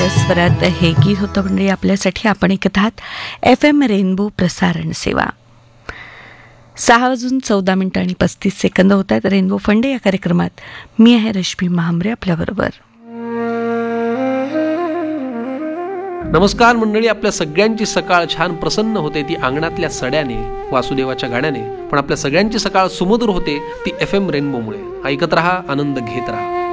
आपल्या स्वरात हे गीत होतं म्हणजे आपल्यासाठी. आपण ऐकत आहात FM रेनबो प्रसारण सेवा. 6:14 होत आहेत. रेनबो फंडे या कार्यक्रमात मी आहे रश्मी महामरे आपल्याबरोबर. नमस्कार मंडळी, आपल्या सगळ्यांची सकाळ छान प्रसन्न होते ती अंगणातल्या सड्याने, वासुदेवाच्या गाण्याने. पण आपल्या सगळ्यांची सकाळ सुमधुर होते ती FM रेनबोमुळे. ऐकत रहा, आनंद घेत रहा.